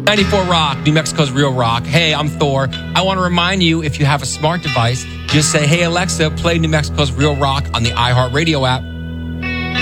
94 Rock, New Mexico's real rock. Hey, I'm Thor. I want to remind you, if you have a smart device, just say, hey, Alexa, play New Mexico's real rock on the iHeartRadio app.